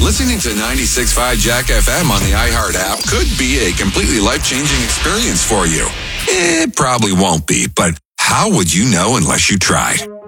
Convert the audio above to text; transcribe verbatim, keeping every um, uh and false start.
Listening to ninety-six point five Jack F M on the iHeart app could be a completely life-changing experience for you. It probably won't be, but how would you know unless you tried?